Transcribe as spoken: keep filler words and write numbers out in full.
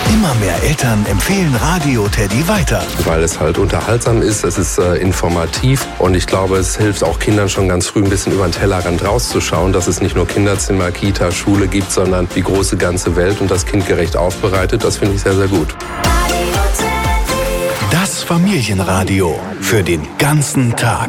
Immer mehr Eltern empfehlen Radio Teddy weiter. Weil es halt unterhaltsam ist, es ist äh, informativ und ich glaube, es hilft auch Kindern schon ganz früh ein bisschen über den Tellerrand rauszuschauen, dass es nicht nur Kinderzimmer, Kita, Schule gibt, sondern die große ganze Welt und das kindgerecht aufbereitet. Das finde ich sehr, sehr gut. Das Familienradio für den ganzen Tag.